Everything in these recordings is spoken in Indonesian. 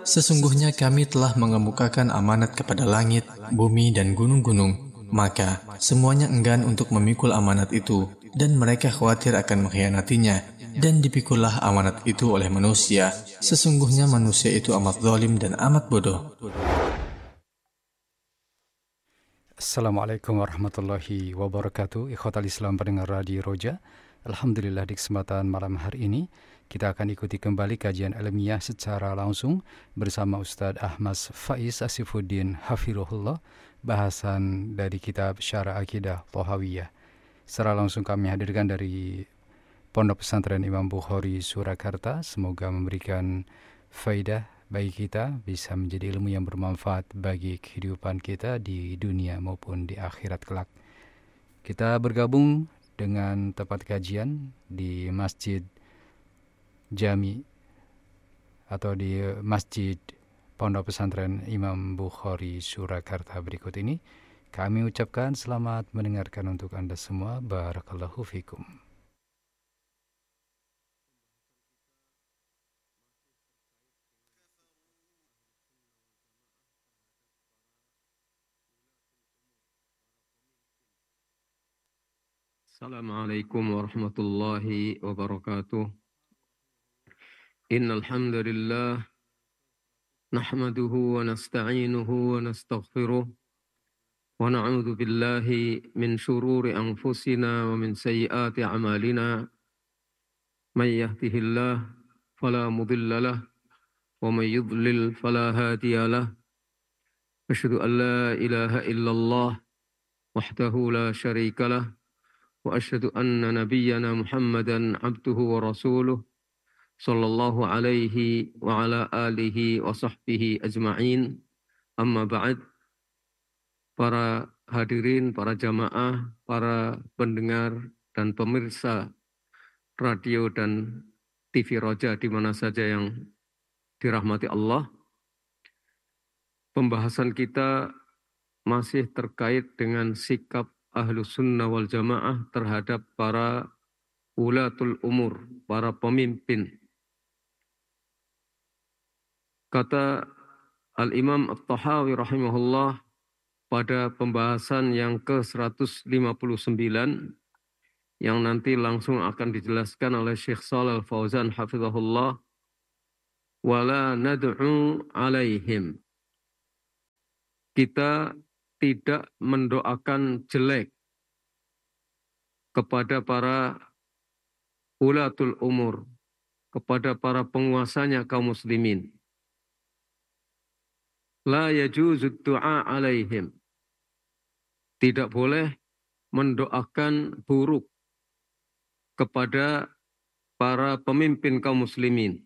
Sesungguhnya kami telah mengemukakan amanat kepada langit, bumi, dan gunung-gunung. Maka semuanya enggan untuk memikul amanat itu, dan mereka khawatir akan mengkhianatinya. Dan dipikullah amanat itu oleh manusia. Sesungguhnya manusia itu amat zalim dan amat bodoh. Assalamualaikum warahmatullahi wabarakatuh. Ikhwatal Islam pendengar Radio Roja. Alhamdulillah di kesempatan malam hari ini kita akan ikuti kembali kajian ilmiah secara langsung bersama Ustadz Ahmad Faiz Asifuddin Hafirullah, bahasan dari kitab Syarah Akidah Thahawiyah. Secara langsung kami hadirkan dari Pondok Pesantren Imam Bukhari Surakarta. Semoga memberikan faidah bagi kita, bisa menjadi ilmu yang bermanfaat bagi kehidupan kita di dunia maupun di akhirat kelak. Kita bergabung dengan tempat kajian di Masjid Jami atau di Masjid Pondok Pesantren Imam Bukhari Surakarta berikut ini. Kami ucapkan selamat mendengarkan untuk Anda semua. Barakallahu fikum. Assalamualaikum warahmatullahi wabarakatuh. Innal hamdalillah nahmaduhu wa nasta'inuhu wa nastaghfiruh wa na'udzu billahi min shururi anfusina wa min sayyiati a'malina. May yahdihillah fala mudilla lahu wa may yudlil fala hadiya lahu. Asyhadu an la ilaha illallah wahdahu la syarika lahu wa asyhadu anna nabiyyana Muhammadan abduhu wa rasuluh sallallahu alaihi wa ala alihi wa sahbihi ajma'in. Amma ba'd. Para hadirin, para jamaah, para pendengar dan pemirsa radio dan TV Roja di mana saja yang dirahmati Allah. Pembahasan kita masih terkait dengan sikap Ahlus Sunnah wal Jamaah terhadap para ulatul umur, para pemimpin. Kata Al-Imam At-Tahawi rahimahullah pada pembahasan yang ke-159 yang nanti langsung akan dijelaskan oleh Syekh Shalal Fauzan hafizahullah, wala nad'u alaihim. Kita tidak mendoakan jelek kepada para ulatul umur, kepada para penguasanya kaum muslimin. La yajuzud du'a alaihim. Tidak boleh mendoakan buruk kepada para pemimpin kaum muslimin.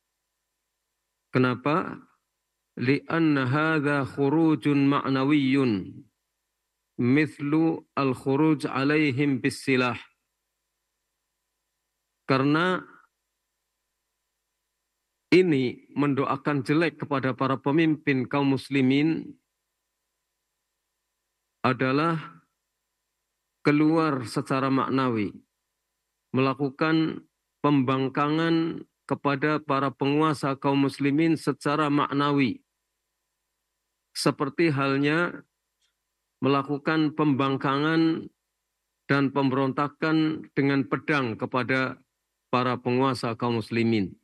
Kenapa? Li'anna hadza khurujun ma'nawiyyun mithlu al-khuruj alaihim bis-silah. Karena ini mendoakan jelek kepada para pemimpin kaum muslimin adalah keluar secara maknawi, melakukan pembangkangan kepada para penguasa kaum muslimin secara maknawi, seperti halnya melakukan pembangkangan dan pemberontakan dengan pedang kepada para penguasa kaum muslimin.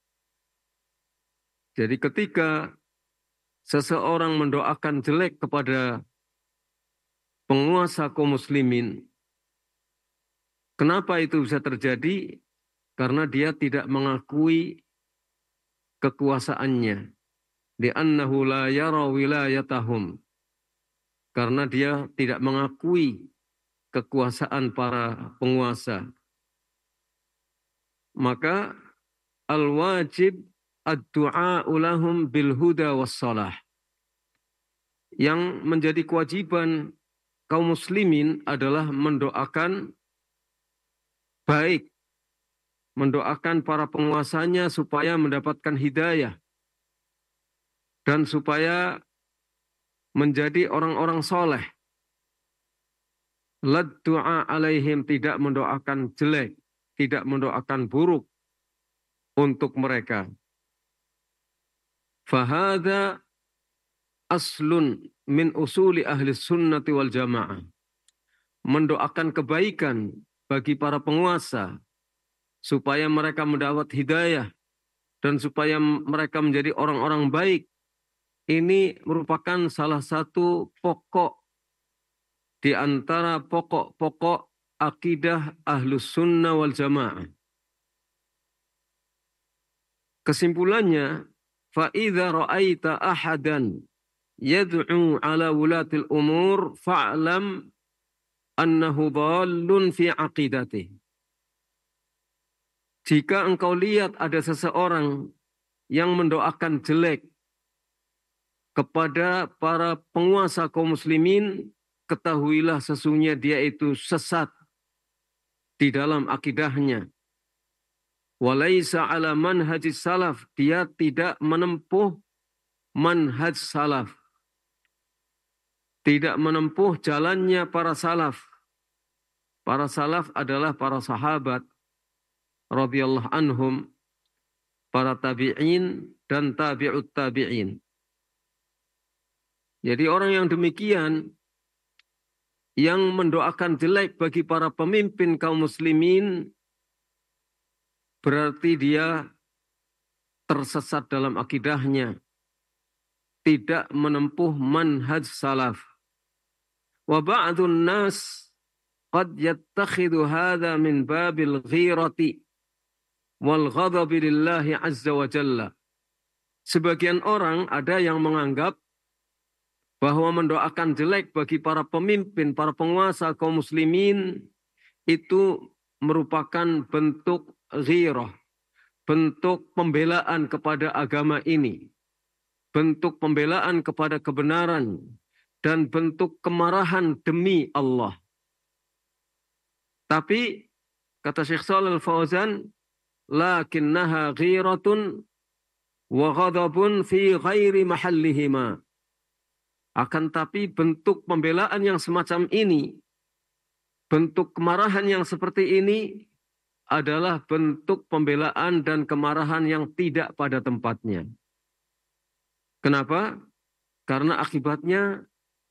Jadi ketika seseorang mendoakan jelek kepada penguasa kaum muslimin, kenapa itu bisa terjadi? Karena dia tidak mengakui kekuasaannya. Li'annahu la yara wilayatahum. Karena dia tidak mengakui kekuasaan para penguasa. Maka al-wajib ad-du'a'u lahum bil huda wassalah. Yang menjadi kewajiban kaum muslimin adalah mendoakan baik, mendoakan para penguasanya supaya mendapatkan hidayah dan supaya menjadi orang-orang soleh. Lad du'a alaihim, tidak mendoakan jelek, tidak mendoakan buruk untuk mereka. Fahada aslun min usuli ahli sunnati wal jamaah. Mendoakan kebaikan bagi para penguasa supaya mereka mendapat hidayah dan supaya mereka menjadi orang-orang baik. Ini merupakan salah satu pokok di antara pokok-pokok akidah ahlus sunnah wal jamaah. Kesimpulannya, فَإِذَا رَأَيْتَ أَحَدًا يَدْعُو عَلَى وُلَاةِ الْأُمُورِ فَاعْلَمْ أَنَّهُ ضَالٌّ فِي عَقِيدَتِهِ. Jika engkau lihat ada seseorang yang mendoakan jelek kepada para penguasa kaum muslimin, ketahuilah sesungguhnya dia itu sesat di dalam akidahnya. Walaysa ala manhajis salaf, dia tidak menempuh manhaj salaf, tidak menempuh jalannya para salaf. Para salaf adalah para sahabat radhiyallahu anhum, para tabi'in dan tabi'ut tabi'in. Jadi orang yang demikian, yang mendoakan jelek bagi para pemimpin kaum muslimin, berarti dia tersesat dalam akidahnya, tidak menempuh manhaj salaf. Wa ba'dun nas qad yattakhidhu hadha min babil ghirati wal ghadabi lillahi azza wa jalla. Sebagian orang ada yang menganggap bahwa mendoakan jelek bagi para pemimpin, para penguasa kaum muslimin itu merupakan bentuk ghirah, bentuk pembelaan kepada agama ini, bentuk pembelaan kepada kebenaran, dan bentuk kemarahan demi Allah. Tapi, kata Syekh Shalih Al-Fauzan, lakinnaha ghiratun wa ghadabun fi ghairi mahallihima. Akan tapi bentuk pembelaan yang semacam ini, bentuk kemarahan yang seperti ini adalah bentuk pembelaan dan kemarahan yang tidak pada tempatnya. Kenapa? Karena akibatnya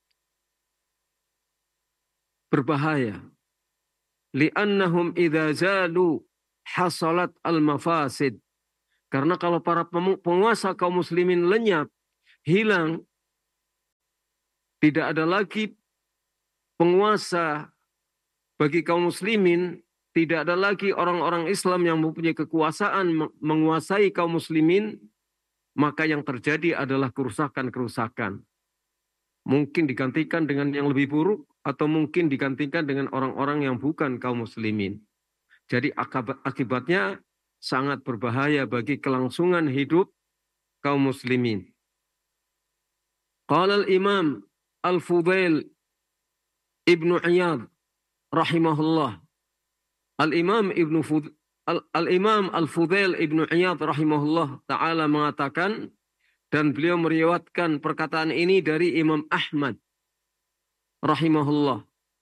berbahaya. Li'annahum idza zalu hasalat al-mafasid. Karena kalau para penguasa kaum muslimin lenyap, hilang, tidak ada lagi penguasa bagi kaum muslimin, tidak ada lagi orang-orang Islam yang mempunyai kekuasaan menguasai kaum muslimin, maka yang terjadi adalah kerusakan-kerusakan. Mungkin digantikan dengan yang lebih buruk, atau mungkin digantikan dengan orang-orang yang bukan kaum muslimin. Jadi akibatnya sangat berbahaya bagi kelangsungan hidup kaum muslimin. Qala al-Imam Al-Fudail Ibnu Iyad rahimahullah. Al-Imam Al-Fudail Ibnu Iyad rahimahullah ta'ala mengatakan, dan beliau meriwayatkan perkataan ini dari Imam Ahmad rahimahullah.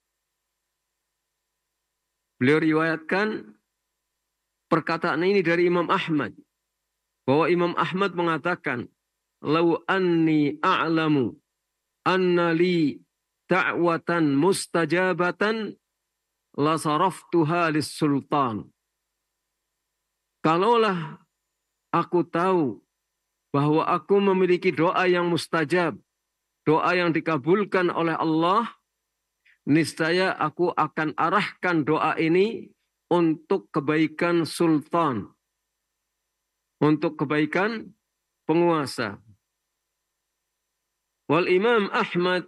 Beliau riwayatkan perkataan ini dari Imam Ahmad, bahwa Imam Ahmad mengatakan, "Lau anni a'lamu anna li ta'watan mustajabatan la saraftuha lis-sultan." Kalaulah aku tahu bahwa aku memiliki doa yang mustajab, doa yang dikabulkan oleh Allah, niscaya aku akan arahkan doa ini untuk kebaikan sultan, untuk kebaikan penguasa. Wal Imam Ahmad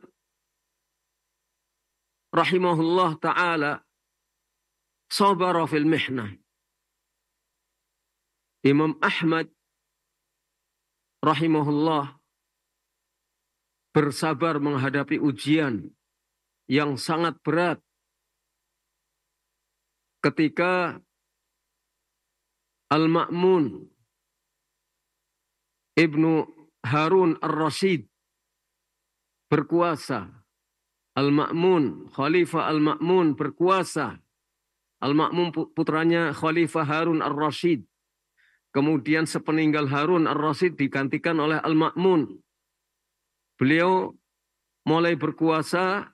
rahimahullah ta'ala sabara fil mihnah. Imam Ahmad rahimahullah bersabar menghadapi ujian yang sangat berat ketika Al-Ma'mun Ibnu Harun Ar-Rasyid berkuasa. Al-Ma'mun, Khalifah Al-Ma'mun berkuasa. Al-Ma'mun putranya Khalifah Harun Ar-Rasyid. Kemudian sepeninggal Harun ar-Rasyid digantikan oleh Al-Ma'mun. Beliau mulai berkuasa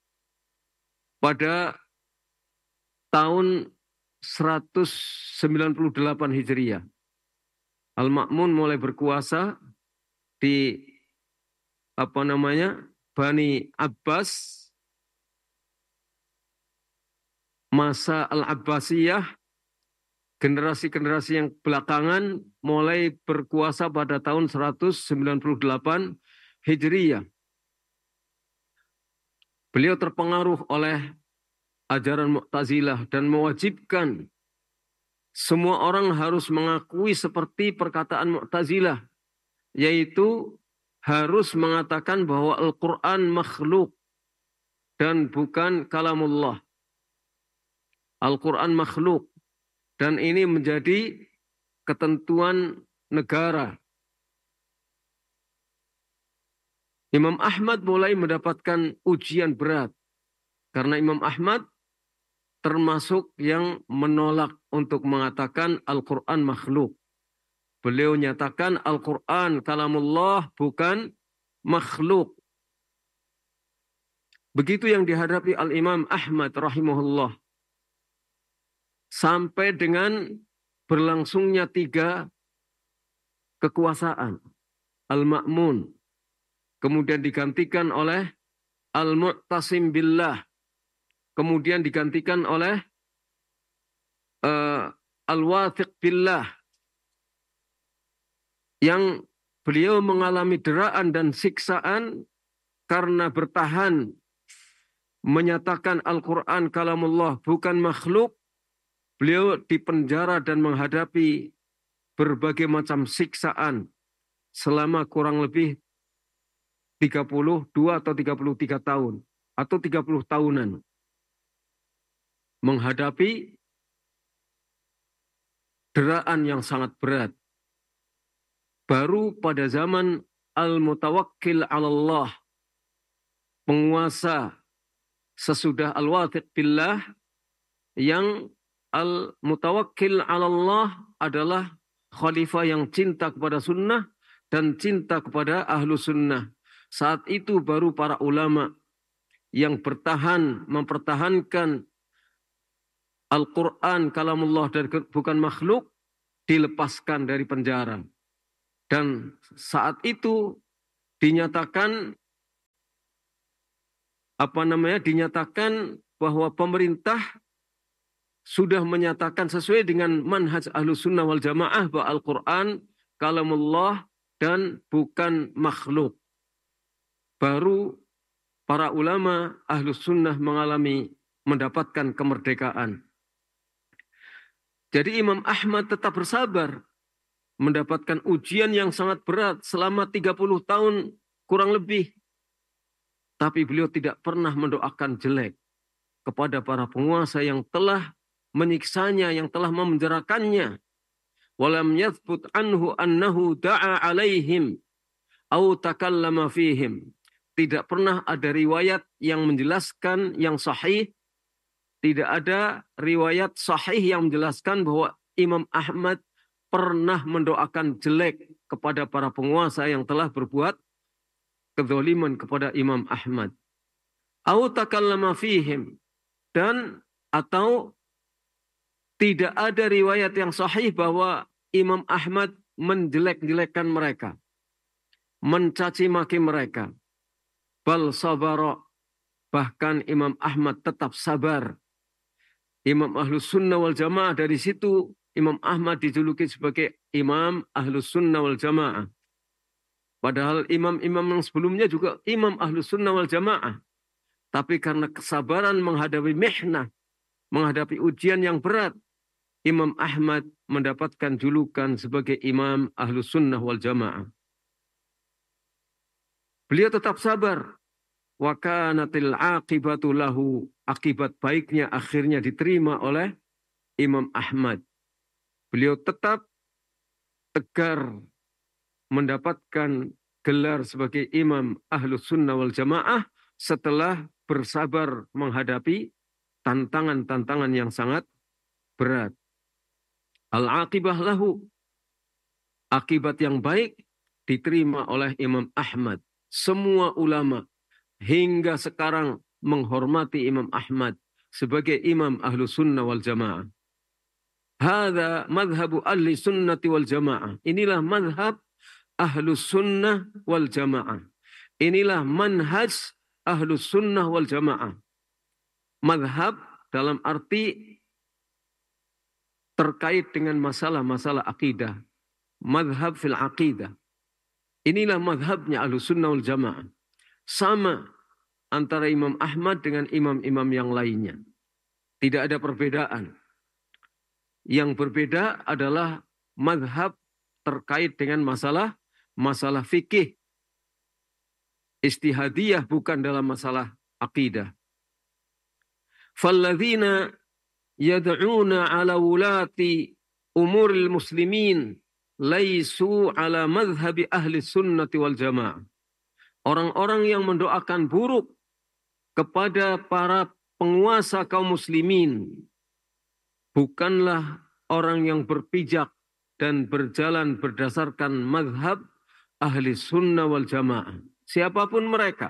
pada tahun 198 Hijriah. Al-Ma'mun mulai berkuasa di Bani Abbas, masa Al-Abbasiyah. Generasi-generasi yang belakangan mulai berkuasa pada tahun 198 Hijriah. Beliau terpengaruh oleh ajaran Mu'tazilah dan mewajibkan semua orang harus mengakui seperti perkataan Mu'tazilah, yaitu harus mengatakan bahwa Al-Quran makhluk dan bukan kalamullah. Al-Quran makhluk. Dan ini menjadi ketentuan negara. Imam Ahmad mulai mendapatkan ujian berat. Karena Imam Ahmad termasuk yang menolak untuk mengatakan Al-Quran makhluk. Beliau nyatakan Al-Quran kalamullah bukan makhluk. Begitu yang dihadapi Al-Imam Ahmad rahimahullah. Sampai dengan berlangsungnya 3 kekuasaan. Al-Ma'mun. Kemudian digantikan oleh Al-Mu'tasim Billah. Kemudian digantikan oleh Al-Wathiq Billah. Yang beliau mengalami deraan dan siksaan karena bertahan menyatakan Al-Quran kalamullah bukan makhluk. Beliau dipenjara dan menghadapi berbagai macam siksaan selama kurang lebih 32 atau 33 tahun atau 30 tahunan. Menghadapi deraan yang sangat berat. Baru pada zaman Al-Mutawakkil 'alallah, penguasa sesudah Al-Wathiq Billah, yang Al-Mutawakkil 'alallah adalah khalifah yang cinta kepada sunnah dan cinta kepada ahlu sunnah. Saat itu baru para ulama yang mempertahankan Al-Quran kalamullah dan bukan makhluk dilepaskan dari penjara. Dan saat itu dinyatakan bahwa pemerintah sudah menyatakan sesuai dengan manhaj Ahlus Sunnah wal Jamaah bahwa Al-Quran kalamullah dan bukan makhluk. Baru para ulama Ahlus Sunnah mendapatkan kemerdekaan. Jadi Imam Ahmad tetap bersabar, mendapatkan ujian yang sangat berat selama 30 tahun kurang lebih. Tapi beliau tidak pernah mendoakan jelek kepada para penguasa yang telah menyiksanya, yang telah memenjarakannya. Walam yathbut anhu annahu da'a alaihim au takallama fihim. Tidak pernah ada riwayat yang menjelaskan yang sahih. Tidak ada riwayat sahih yang menjelaskan bahwa Imam Ahmad pernah mendoakan jelek kepada para penguasa yang telah berbuat kezaliman kepada Imam Ahmad. Au takallama fihim. Dan atau tidak ada riwayat yang sahih bahwa Imam Ahmad menjelek-jelekkan mereka, mencaci maki mereka. Bal sabara, bahkan Imam Ahmad tetap sabar. Imam Ahlus Sunnah wal Jamaah, dari situ Imam Ahmad dijuluki sebagai Imam Ahlus Sunnah wal Jamaah. Padahal imam-imam yang sebelumnya juga Imam Ahlus Sunnah wal Jamaah. Tapi karena kesabaran menghadapi mihnah, menghadapi ujian yang berat, Imam Ahmad mendapatkan julukan sebagai Imam Ahlus Sunnah wal Jamaah. Beliau tetap sabar. Wa kanatil aqibatu lahu. Akibat baiknya akhirnya diterima oleh Imam Ahmad. Beliau tetap tegar mendapatkan gelar sebagai Imam Ahlus Sunnah wal Jamaah setelah bersabar menghadapi tantangan-tantangan yang sangat berat. Al-aqibah lahu, Akibat yang baik diterima oleh Imam Ahmad. Semua ulama hingga sekarang menghormati Imam Ahmad sebagai imam ahlu sunnah wal jamaah. Hadha madhabu ahli sunnati wal jamaah. Inilah madhab ahlu sunnah wal jamaah. Inilah manhaj ahlu sunnah wal jamaah. Madhab dalam arti terkait dengan masalah-masalah akidah. Madhab fil aqidah. Inilah madhabnya ahlu sunnah wal jamaah. Sama antara Imam Ahmad dengan imam-imam yang lainnya. Tidak ada perbedaan. Yang berbeda adalah madhab terkait dengan masalah fikih. Istihadiyah bukan dalam masalah aqidah. Falladzina yad'una ala wulati umuril muslimin laisu ala madhhabi ahli sunnati wal jamaah. Orang-orang yang mendoakan buruk kepada para penguasa kaum muslimin bukanlah orang yang berpijak dan berjalan berdasarkan madhab ahli sunnah wal jamaah. Siapapun mereka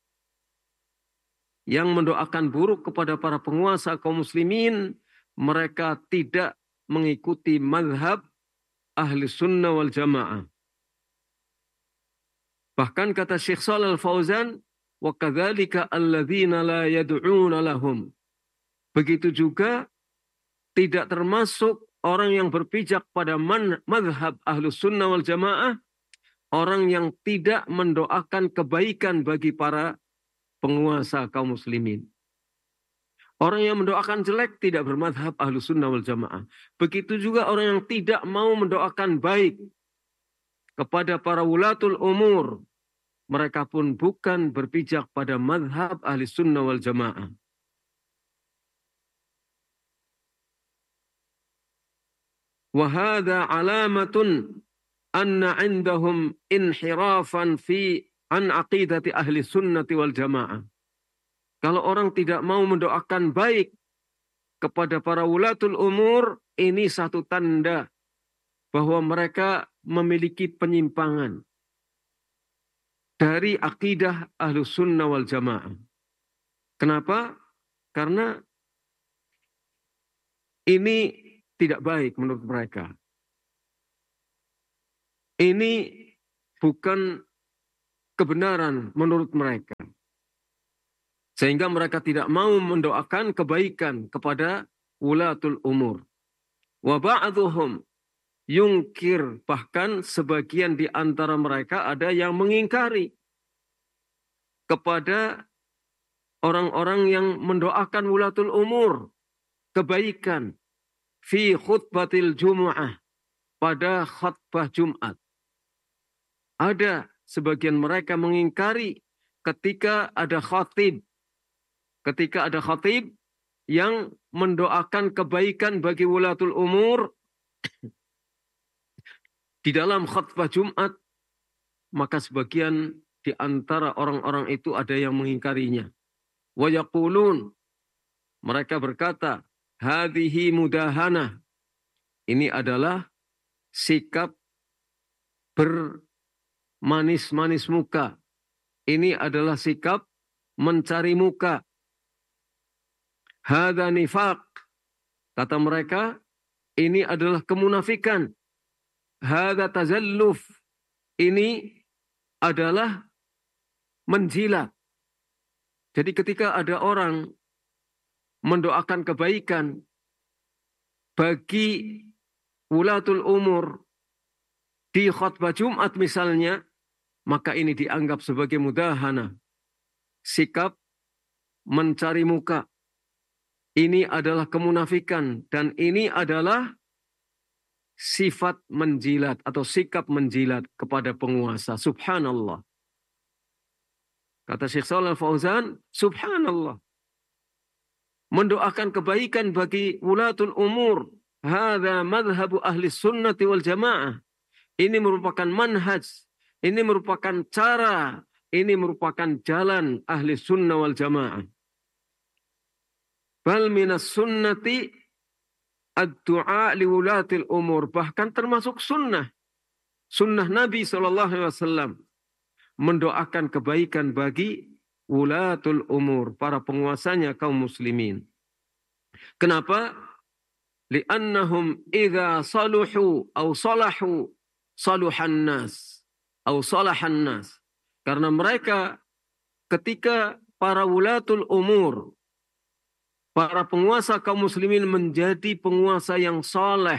yang mendoakan buruk kepada para penguasa kaum muslimin, mereka tidak mengikuti madhab ahli sunnah wal jamaah. Bahkan kata Syekh Shalal Al-Fauzan, wa kadzalika alladzina la yad'una lahum. Begitu juga tidak termasuk orang yang berpijak pada madhab ahli sunnah wal jamaah, orang yang tidak mendoakan kebaikan bagi para penguasa kaum muslimin. Orang yang mendoakan jelek tidak bermadhab ahlu sunnah wal jamaah. Begitu juga orang yang tidak mau mendoakan baik kepada para wulatul umur. Mereka pun bukan berpijak pada madhab ahli sunnah wal jamaah. Wahada alamatun anna indahum inhirafan an aqidati ahli sunnati wal jamaah. Kalau orang tidak mau mendoakan baik kepada para wulatul umur, ini satu tanda bahwa mereka memiliki penyimpangan dari akidah ahlu sunnah wal jamaah. Kenapa? Karena ini tidak baik menurut mereka. Ini bukan kebenaran menurut mereka. Sehingga mereka tidak mau mendoakan kebaikan kepada wulatul umur. Wa ba'dhuhum yungkir, bahkan sebagian di antara mereka ada yang mengingkari kepada orang-orang yang mendoakan wulatul umur kebaikan fi khutbatil jumu'ah, pada khutbah Jumat. Ada sebagian mereka mengingkari ketika ada khatib yang mendoakan kebaikan bagi wulatul umur di dalam khutbah Jumat, maka sebagian di antara orang-orang itu ada yang mengingkarinya. Wa yaqulun, mereka berkata, hadhihi mudahanah, ini adalah sikap bermanis-manis muka. Ini adalah sikap mencari muka. Hadza nifaq, kata mereka, ini adalah kemunafikan. Hadza tazalluf, ini adalah menjilat. Jadi ketika ada orang mendoakan kebaikan bagi wulatul umur di khutbah Jumat misalnya, maka ini dianggap sebagai mudahana, sikap mencari muka. Ini adalah kemunafikan dan ini adalah sifat menjilat atau sikap menjilat kepada penguasa. Subhanallah. Kata Syekh Shalal Al-Fauzan, subhanallah. Mendoakan kebaikan bagi wulatul umur, hadza madhhabu ahli sunnati wal jamaah. Ini merupakan manhaj, ini merupakan cara, ini merupakan jalan ahli sunnah wal jamaah. Bal minas sunnati ad-du'a li wulatil umur, bahkan termasuk sunnah sunnah Nabi SAW mendoakan kebaikan bagi wulatul umur, para penguasanya kaum muslimin. Kenapa? Li'annahum idza saluhu aw salahu saluhan nas aw salahan nas. Karena mereka ketika para wulatul umur, para penguasa kaum muslimin menjadi penguasa yang soleh,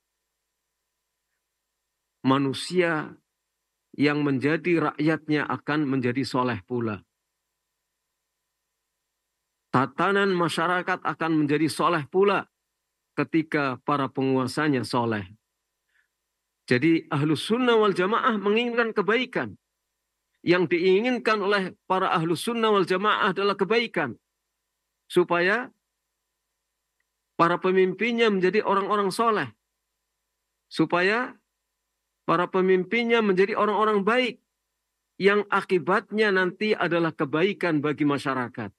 manusia yang menjadi rakyatnya akan menjadi soleh pula. Tatanan masyarakat akan menjadi soleh pula ketika para penguasanya soleh. Jadi Ahlus Sunnah wal Jamaah menginginkan kebaikan. Yang diinginkan oleh para Ahlus Sunnah wal Jamaah adalah kebaikan. Supaya para pemimpinnya menjadi orang-orang soleh. Supaya para pemimpinnya menjadi orang-orang baik. Yang akibatnya nanti adalah kebaikan bagi masyarakat.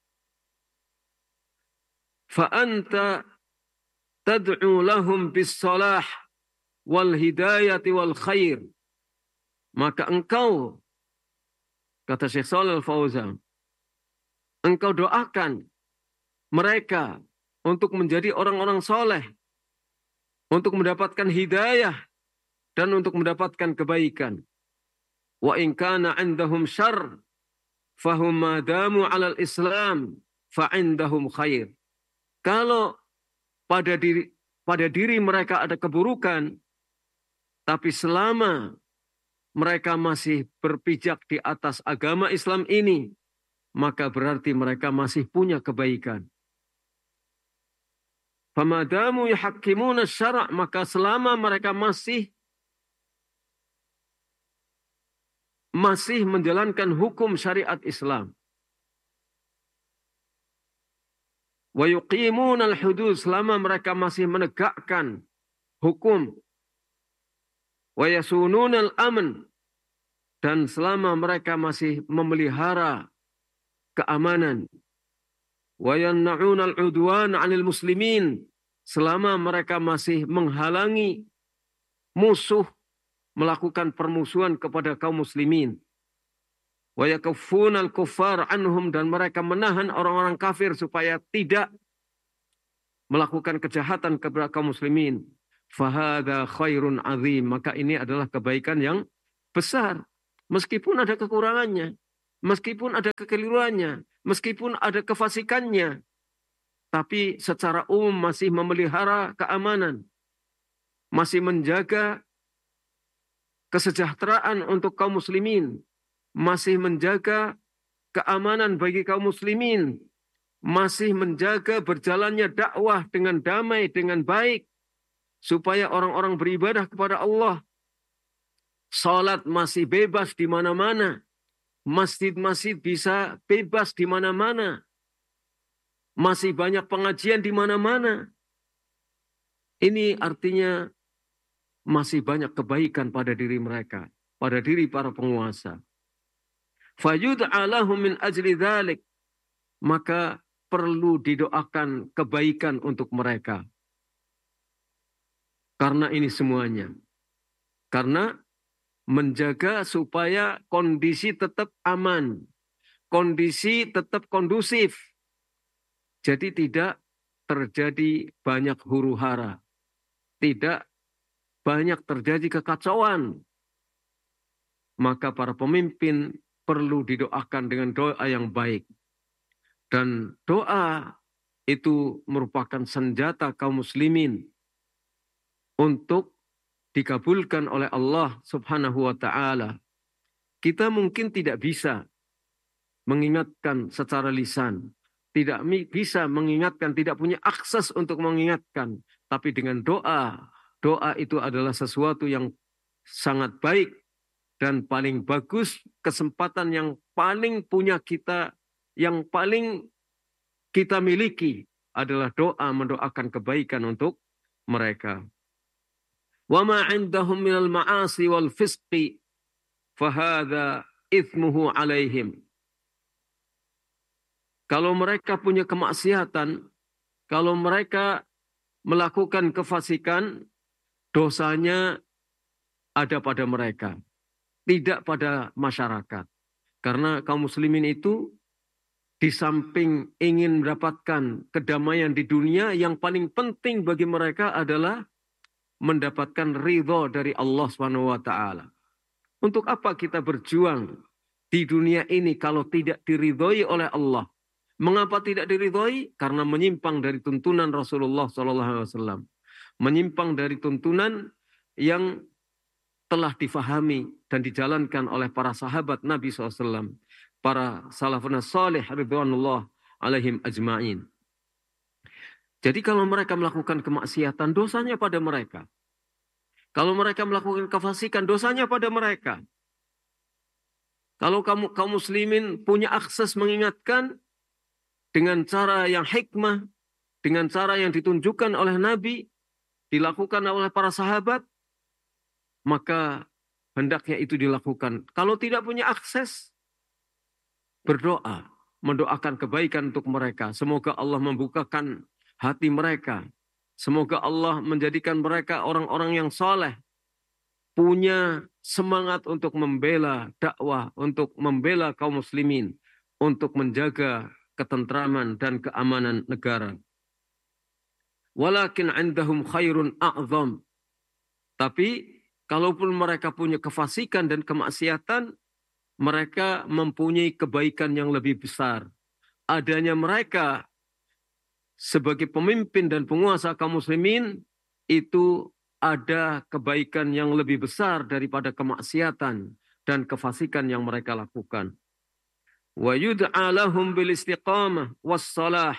Fa'anta tad'u lahum bis-salah wal hidayati wal khair. Maka engkau, kata Syekh Shalih Al-Fauzan, engkau doakan mereka untuk menjadi orang-orang soleh, untuk mendapatkan hidayah dan untuk mendapatkan kebaikan. Wa in kana 'indahum syarr fahum madamu 'alal Islam fa 'indahum khair. Kalau pada diri mereka ada keburukan, tapi selama mereka masih berpijak di atas agama Islam ini, maka berarti mereka masih punya kebaikan. Famadamu yuhakkimuna syara', maka selama mereka masih menjalankan hukum syariat Islam. Wa yuqimuna al-hudud, selama mereka masih menegakkan hukum. Wa yasununa al-amn, dan selama mereka masih memelihara keamanan. Wa yamna'una al-udwan 'anil muslimin, selama mereka masih menghalangi musuh melakukan permusuhan kepada kaum muslimin. Wa yakuffuna al-kuffar anhum, dan mereka menahan orang-orang kafir supaya tidak melakukan kejahatan kepada kaum muslimin. Fahada khairun azim, maka ini adalah kebaikan yang besar. Meskipun ada kekurangannya, meskipun ada kekeliruannya, meskipun ada kefasikannya, tapi secara umum masih memelihara keamanan, masih menjaga kesejahteraan untuk kaum muslimin, masih menjaga keamanan bagi kaum muslimin, masih menjaga berjalannya dakwah dengan damai, dengan baik, supaya orang-orang beribadah kepada Allah. Salat masih bebas di mana-mana, masjid-masjid bisa bebas di mana-mana, masih banyak pengajian di mana-mana. Ini artinya masih banyak kebaikan pada diri mereka, pada diri para penguasa. Fayud'a lahum min ajli dzalik, maka perlu didoakan kebaikan untuk mereka. Karena ini semuanya. Karena menjaga supaya kondisi tetap aman, kondisi tetap kondusif. Jadi tidak terjadi banyak huru-hara, tidak banyak terjadi kekacauan. Maka para pemimpin perlu didoakan dengan doa yang baik. Dan doa itu merupakan senjata kaum muslimin untuk dikabulkan oleh Allah Subhanahu wa ta'ala. Kita mungkin tidak bisa mengingatkan secara lisan, tidak bisa mengingatkan, tidak punya akses untuk mengingatkan. Tapi dengan doa, doa itu adalah sesuatu yang sangat baik dan paling bagus, kesempatan yang paling punya kita, yang paling kita miliki adalah doa, mendoakan kebaikan untuk mereka. Wa ma 'indahum minal ma'asi wal fisqi fahadha ithmuhu 'alaihim. Kalau mereka punya kemaksiatan, kalau mereka melakukan kefasikan, dosanya ada pada mereka, tidak pada masyarakat. Karena kaum muslimin itu di samping ingin mendapatkan kedamaian di dunia, yang paling penting bagi mereka adalah mendapatkan ridho dari Allah SWT. Untuk apa kita berjuang di dunia ini kalau tidak diridhoi oleh Allah? Mengapa tidak diridhoi? Karena menyimpang dari tuntunan Rasulullah SAW. Menyimpang dari tuntunan yang telah difahami dan dijalankan oleh para sahabat Nabi SAW. Para salafun salih ridwanullah alaihim ajma'in. Jadi kalau mereka melakukan kemaksiatan, dosanya pada mereka. Kalau mereka melakukan kefasikan, dosanya pada mereka. Kalau kaum muslimin punya akses mengingatkan dengan cara yang hikmah, dengan cara yang ditunjukkan oleh Nabi, dilakukan oleh para sahabat, maka hendaknya itu dilakukan. Kalau tidak punya akses, berdoa, mendoakan kebaikan untuk mereka. Semoga Allah membukakan hati mereka. Semoga Allah menjadikan mereka orang-orang yang soleh, punya semangat untuk membela dakwah, untuk membela kaum muslimin, untuk menjaga ketentraman dan keamanan negara. Walakin indahum khairun a'zam. Tapi kalaupun mereka punya kefasikan dan kemaksiatan, mereka mempunyai kebaikan yang lebih besar. Adanya mereka sebagai pemimpin dan penguasa kaum muslimin, itu ada kebaikan yang lebih besar daripada kemaksiatan dan kefasikan yang mereka lakukan. Wa yud'a lahum bil istiqamah was salah.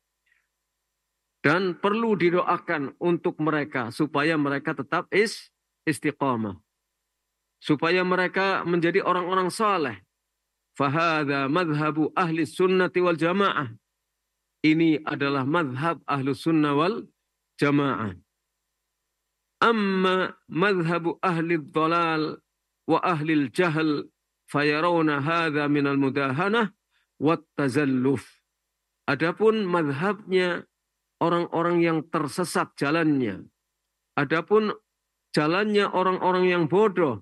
Dan perlu didoakan untuk mereka supaya mereka tetap istiqamah. Supaya mereka menjadi orang-orang saleh. Fahadha madhabu ahli sunnati wal jamaah. Ini adalah madhab ahli sunnah wal jamaah. Amma madhabu ahli dhalal wa ahli jahl fayarawna hadha minal mudahanah wat tazalluf. Adapun madhabnya orang-orang yang tersesat jalannya, adapun jalannya orang-orang yang bodoh,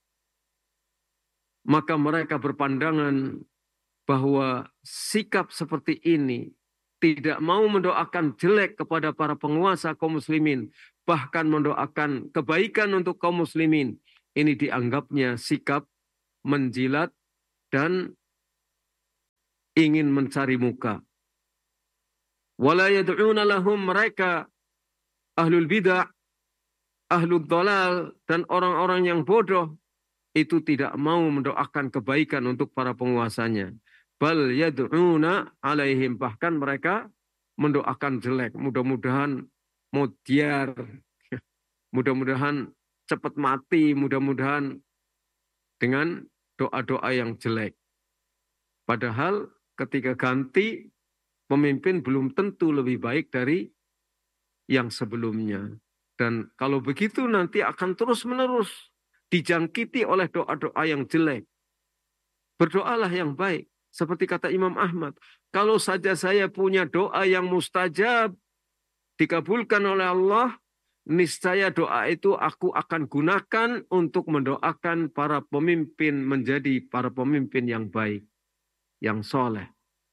maka mereka berpandangan bahwa sikap seperti ini tidak mau mendoakan jelek kepada para penguasa kaum muslimin, bahkan mendoakan kebaikan untuk kaum muslimin. Ini dianggapnya sikap menjilat dan ingin mencari muka. Wala yad'una lahum, mereka ahlul bid'ah, ahlul dhalal, dan orang-orang yang bodoh itu tidak mau mendoakan kebaikan untuk para penguasanya. Bal yad'una alaihim, bahkan mereka mendoakan jelek. Mudah-mudahan mudyar, mudah-mudahan cepat mati, mudah-mudahan dengan doa-doa yang jelek. Padahal ketika ganti pemimpin belum tentu lebih baik dari yang sebelumnya. Dan kalau begitu nanti akan terus-menerus dijangkiti oleh doa-doa yang jelek. Berdoalah yang baik. Seperti kata Imam Ahmad, kalau saja saya punya doa yang mustajab, dikabulkan oleh Allah, niscaya doa itu aku akan gunakan untuk mendoakan para pemimpin menjadi para pemimpin yang baik, yang soleh.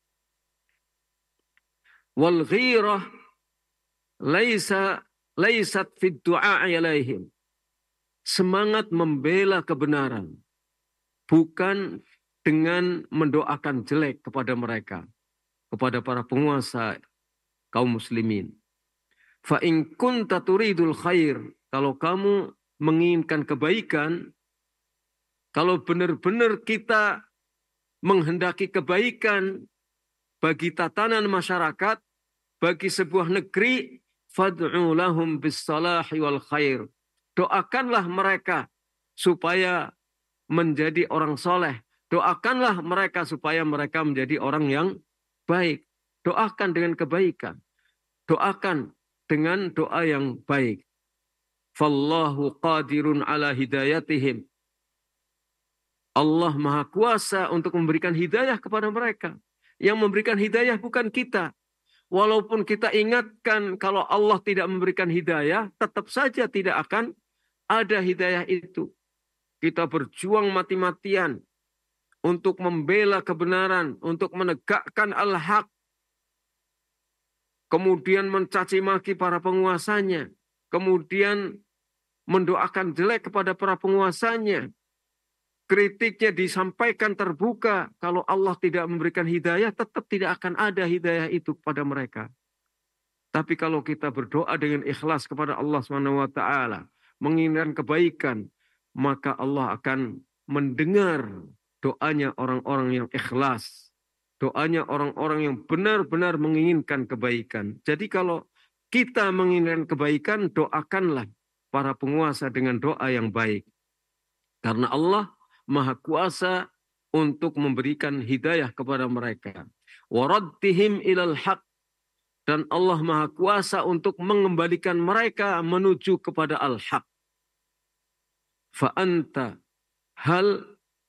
Wal ghirah laysat fid du'a alaihim. Semangat membela kebenaran bukan dengan mendoakan jelek kepada mereka, kepada para penguasa kaum muslimin. Fa in kunta turidul khair, kalau kamu menginginkan kebaikan, kalau benar-benar kita menghendaki kebaikan bagi tatanan masyarakat, bagi sebuah negeri, fad'u lahum bis salahi wal khair. Doakanlah mereka supaya menjadi orang soleh. Doakanlah mereka supaya mereka menjadi orang yang baik. Doakan dengan kebaikan. Doakan dengan doa yang baik. Fallahu qadirun ala hidayatihim. Allah Maha Kuasa untuk memberikan hidayah kepada mereka. Yang memberikan hidayah bukan kita. Walaupun kita ingatkan kalau Allah tidak memberikan hidayah, tetap saja tidak akan ada hidayah itu. Kita berjuang mati-matian untuk membela kebenaran, untuk menegakkan al-haq, kemudian mencaci maki para penguasanya, kemudian mendoakan jelek kepada para penguasanya, kritiknya disampaikan terbuka. Kalau Allah tidak memberikan hidayah, tetap tidak akan ada hidayah itu kepada mereka. Tapi kalau kita berdoa dengan ikhlas kepada Allah SWT, menginginkan kebaikan, maka Allah akan mendengar doanya orang-orang yang ikhlas. Doanya orang-orang yang benar-benar menginginkan kebaikan. Jadi kalau kita menginginkan kebaikan, doakanlah para penguasa dengan doa yang baik. Karena Allah Maha Kuasa untuk memberikan hidayah kepada mereka. Waraddihim ilal haq. Dan Allah Maha Kuasa untuk mengembalikan mereka menuju kepada al-haq. Fa'anta hal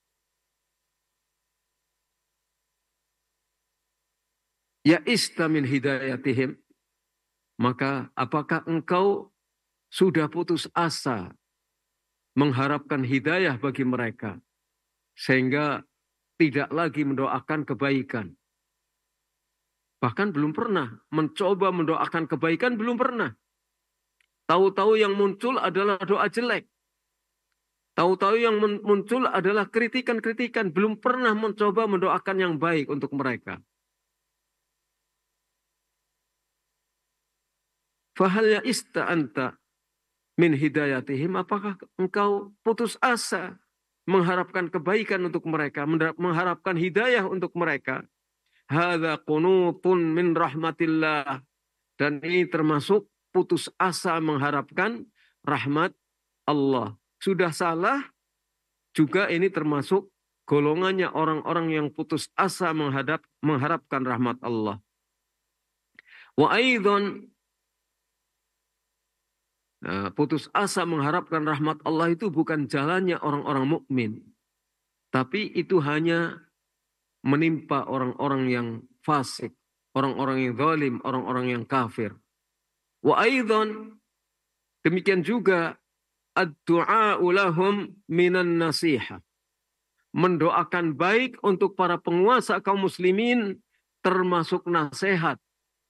ya'ista min hidayatihim. Maka apakah engkau sudah putus asa mengharapkan hidayah bagi mereka, sehingga tidak lagi mendoakan kebaikan? Bahkan belum pernah mencoba mendoakan kebaikan, belum pernah. Tahu-tahu yang muncul adalah doa jelek. Tahu-tahu yang muncul adalah kritikan-kritikan. Belum pernah mencoba mendoakan yang baik untuk mereka. Fahal ya'ista anta min hidayatihim. Apakah engkau putus asa mengharapkan kebaikan untuk mereka, mengharapkan hidayah untuk mereka? Hadza qunutun min rahmatillah. Dan ini termasuk putus asa mengharapkan rahmat Allah. Sudah salah, juga ini termasuk golongannya orang-orang yang putus asa mengharapkan rahmat Allah. Wa aidan, putus asa mengharapkan rahmat Allah itu bukan jalannya orang-orang mukmin, tapi itu hanya menimpa orang-orang yang fasik, orang-orang yang zalim, orang-orang yang kafir. Wa aidan, demikian juga ad-du'a lahum minan nasiha. Mendoakan baik untuk para penguasa kaum muslimin termasuk nasihat.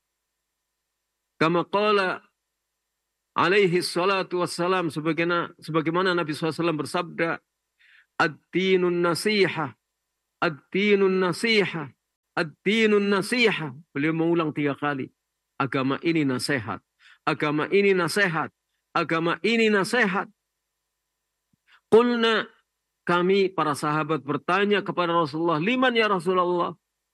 Kama qala alaihi salatu wassalam, sebagaimana Nabi SAW bersabda, ad-dinun nasiha, ad-dinun nasiha, ad-dinun nasiha. Beliau mengulang 3 kali. Agama ini nasihat, agama ini nasihat, agama ini nasihat. Qulna, kami para sahabat bertanya kepada Rasulullah, liman ya Rasulullah?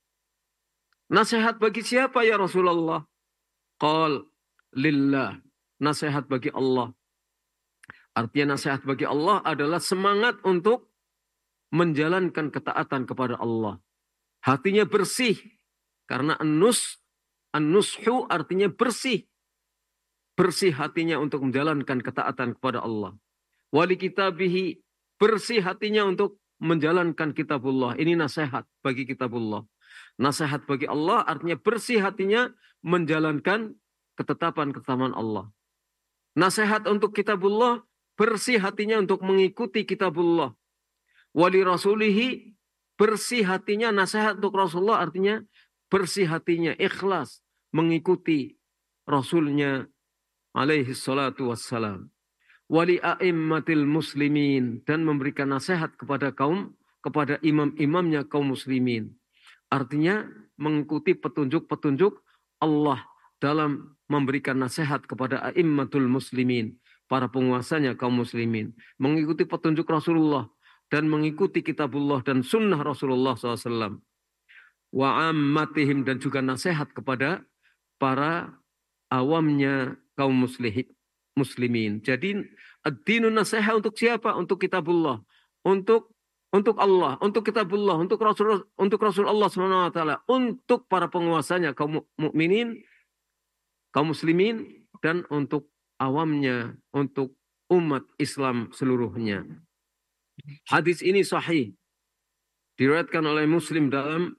Nasihat bagi siapa ya Rasulullah? Qal, lillah. Nasihat bagi Allah. Artinya nasihat bagi Allah adalah semangat untuk menjalankan ketaatan kepada Allah. Hatinya bersih. Karena an-nushu artinya bersih. Bersih hatinya untuk menjalankan ketaatan kepada Allah. Wali kitabihi, bersih hatinya untuk menjalankan kitabullah. Ini nasihat bagi kitabullah. Nasihat bagi Allah artinya bersih hatinya menjalankan ketetapan-ketetapan Allah. Nasihat untuk kitabullah, bersih hatinya untuk mengikuti kitabullah. Wali rasulihi, bersih hatinya, nasihat untuk Rasulullah artinya bersih hatinya, ikhlas mengikuti Rasulnya alaihi salatu wassalam. Wali a'immatil muslimin, dan memberikan nasihat kepada imam-imamnya kaum muslimin. Artinya mengikuti petunjuk-petunjuk Allah dalam memberikan nasihat kepada a'immatul muslimin, para penguasanya kaum muslimin. Mengikuti petunjuk Rasulullah dan mengikuti kitabullah dan sunnah Rasulullah SAW. Wa ammatihim, dan juga nasihat kepada para awamnya kaum muslimin. Jadi ad-dinun nasihat untuk siapa? Untuk kitabullah, untuk Allah, untuk kitabullah, untuk Rasul Allah SWT, untuk para penguasanya kaum mukminin, kaum muslimin, dan untuk awamnya, untuk umat Islam seluruhnya. Hadis ini sahih, diriwayatkan oleh Muslim dalam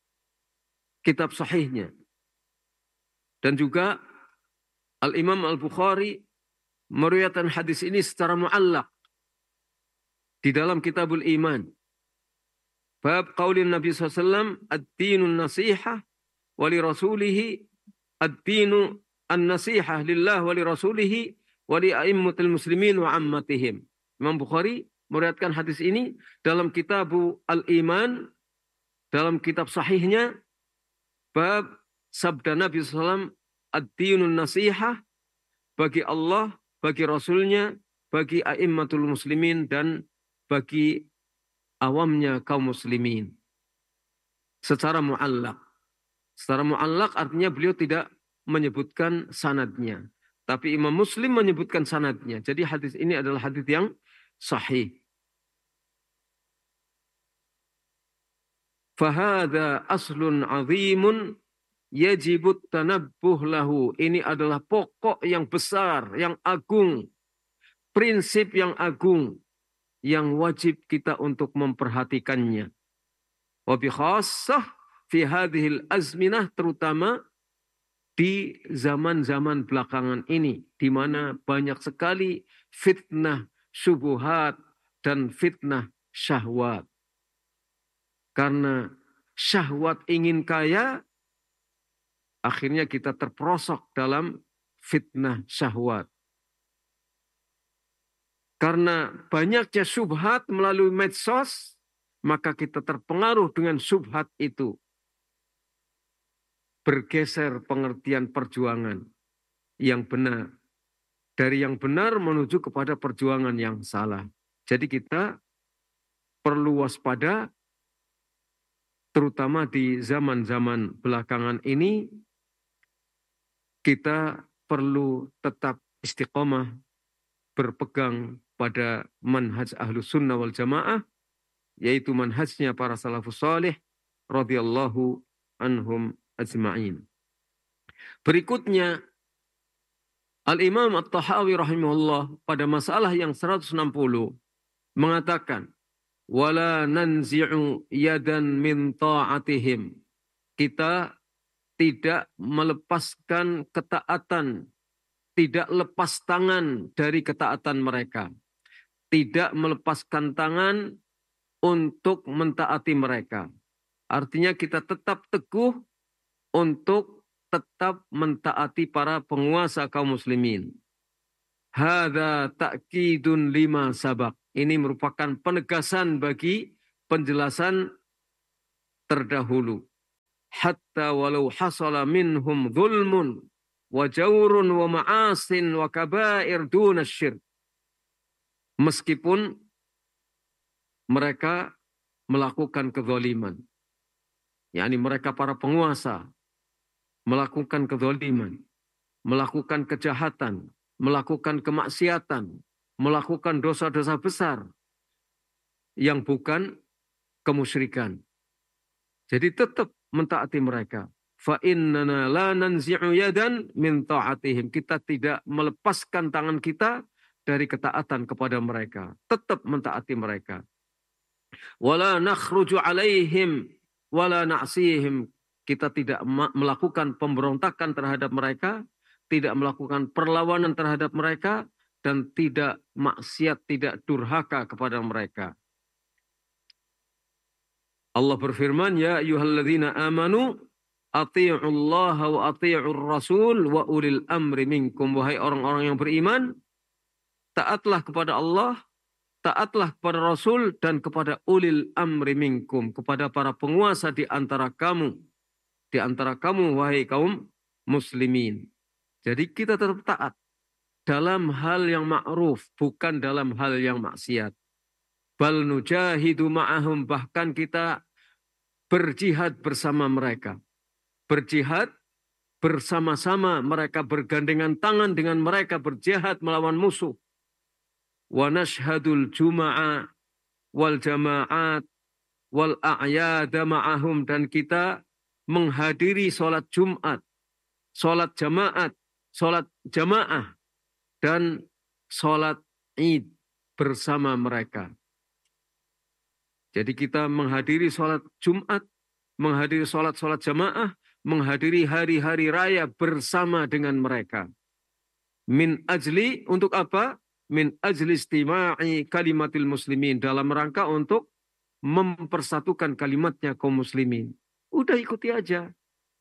kitab sahihnya. Dan juga Al-Imam Al-Bukhari meriwayatkan hadis ini secara mu'allaq di dalam Kitabul Iman. Bab qaulin Nabi SAW, ad-dinun nasihah wa li rasulihi, ad-dinu an-nasihah lillah wa li rasulihi wa li a'immatil muslimin wa ammatihim. Imam Bukhari meriwayatkan hadis ini dalam Kitabul Iman, dalam kitab sahihnya, bab sabda Nabi SAW, ad-dinun nasihah, bagi Allah, bagi Rasulnya, bagi a'immatul muslimin, dan bagi awamnya kaum muslimin. Secara mu'allaq. Secara mu'allaq artinya beliau tidak menyebutkan sanadnya. Tapi Imam Muslim menyebutkan sanadnya. Jadi hadis ini adalah hadis yang sahih. Fahada aslun azimun yajibut tanabbuh lahu. Ini adalah pokok yang besar, yang agung. Prinsip yang agung, yang wajib kita untuk memperhatikannya. Wa bi khassah fi hadhil azminah, terutama di zaman-zaman belakangan ini, di mana banyak sekali fitnah syubhat dan fitnah syahwat. Karena syahwat ingin kaya, akhirnya kita terperosok dalam fitnah syahwat. Karena banyaknya syubhat melalui medsos, maka kita terpengaruh dengan syubhat itu. Bergeser pengertian perjuangan yang benar. Dari yang benar menuju kepada perjuangan yang salah. Jadi kita perlu waspada, terutama di zaman-zaman belakangan ini, kita perlu tetap istiqomah, berpegang pada manhaj Ahlus Sunnah wal Jamaah, yaitu manhajnya para salafus salih radhiyallahu anhum ajma'in. Berikutnya, Al-Imam At-Tahawi rahimahullah pada masalah yang 160 mengatakan, wala nanzi'u yadan min ta'atihim. Kita tidak melepaskan ketaatan, tidak lepas tangan dari ketaatan mereka. Tidak melepaskan tangan untuk mentaati mereka. Artinya kita tetap teguh untuk tetap mentaati para penguasa kaum muslimin. Hadza ta'kidun lima sabaq. Ini merupakan penegasan bagi penjelasan terdahulu. Hatta walau hasala minhum zulmun wa jawrun wa ma'asin wa kabair duna syirk. Meskipun mereka melakukan kezaliman, yakni mereka para penguasa melakukan kezaliman, melakukan kejahatan, melakukan kemaksiatan, melakukan dosa-dosa besar yang bukan kemusyrikan. Jadi tetap mentaati mereka. Fa innana la nanzi'u yadan min ta'atihim. Kita tidak melepaskan tangan kita dari ketaatan kepada mereka. Tetap mentaati mereka. Wala nakhruju alaihim wala na'sihim. Kita tidak melakukan pemberontakan terhadap mereka, tidak melakukan perlawanan terhadap mereka, dan tidak maksiat, tidak durhaka kepada mereka. Allah berfirman, ya ayyuhalladzina amanu ati'ullaha wa ati'ur rasul wa ulil amri minkum. Wahai orang-orang yang beriman, taatlah kepada Allah, taatlah kepada Rasul, dan kepada ulil amri minkum, kepada para penguasa di antara kamu. Di antara kamu, wahai kaum muslimin. Jadi kita tetap taat dalam hal yang ma'ruf, bukan dalam hal yang maksiat. Bal nujahidu ma'ahum, bahkan kita berjihad bersama mereka. Berjihad bersama-sama mereka, bergandengan tangan dengan mereka, berjihad melawan musuh. Wa nashhadul juma'a wal jama'at wal a'yada ma'ahum, dan kita menghadiri sholat Jumat, sholat jamaat, sholat jamaah, dan sholat Id bersama mereka. Jadi kita menghadiri sholat Jumat, menghadiri sholat jamaah, menghadiri hari-hari raya bersama dengan mereka. Min ajli, untuk apa? Min ajli istima'i kalimatil muslimin, dalam rangka untuk mempersatukan kalimatnya kaum muslimin. Udah ikuti aja.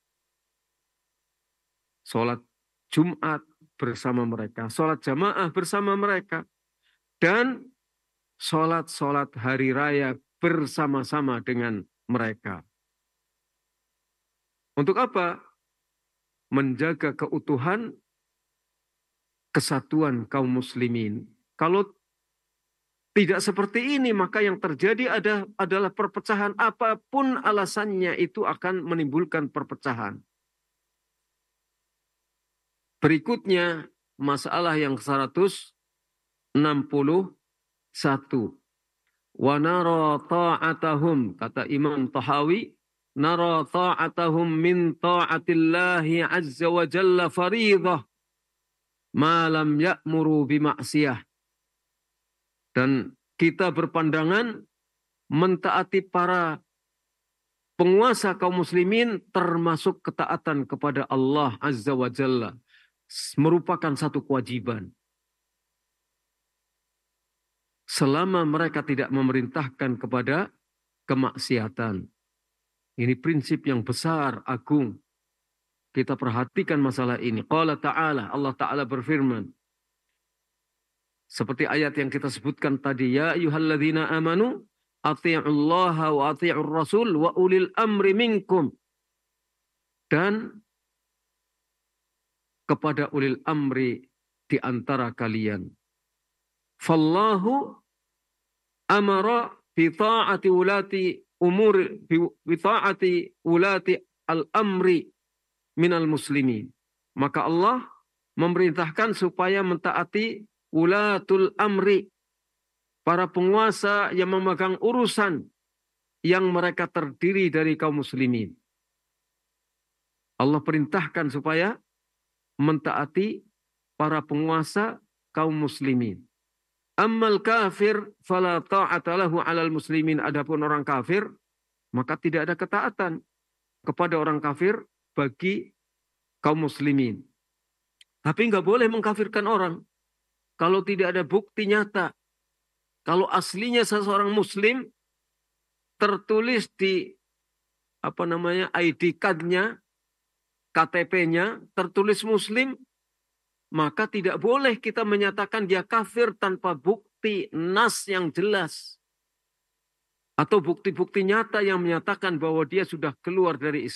Sholat Jumat bersama mereka, sholat jamaah bersama mereka, dan sholat hari raya bersama-sama dengan mereka. Untuk apa? Menjaga keutuhan kesatuan kaum muslimin. Kalau tidak seperti ini, maka yang terjadi adalah perpecahan. Apapun alasannya, itu akan menimbulkan perpecahan. Berikutnya, masalah yang 161. Wa nara ta'atahum, kata Imam Tahawi, nara ta'atahum min ta'atillahi azza wa jalla faridah ma lam ya'muru bima'siyah. Dan kita berpandangan mentaati para penguasa kaum muslimin termasuk ketaatan kepada Allah azza wa jalla, merupakan satu kewajiban. Selama mereka tidak memerintahkan kepada kemaksiatan. Ini prinsip yang besar, agung. Kita perhatikan masalah ini. Qala ta'ala, Allah Ta'ala berfirman. Seperti ayat yang kita sebutkan tadi. Ya ayyuhalladzina amanu, ati'ullaha wa ati'ur rasul wa ulil amri minkum. Dan kepada ulil amri di antara kalian. Fallahu amara bi ta'ati ulati umur bi ta'ati ulati al-amri minal muslimin. Maka Allah memerintahkan supaya mentaati ulatul amri, para penguasa yang memegang urusan yang mereka terdiri dari kaum muslimin. Allah perintahkan supaya mentaati para penguasa kaum muslimin. Ammal kafir fala ta'ata lahu 'alal muslimin. Adapun orang kafir, maka tidak ada ketaatan kepada orang kafir bagi kaum muslimin. Tapi nggak boleh mengkafirkan orang kalau tidak ada bukti nyata. Kalau aslinya seseorang muslim, tertulis di ID card-nya, KTP-nya, tertulis muslim, maka tidak boleh kita menyatakan dia kafir tanpa bukti nas yang jelas. Atau bukti-bukti nyata yang menyatakan bahwa dia sudah keluar dari Islam.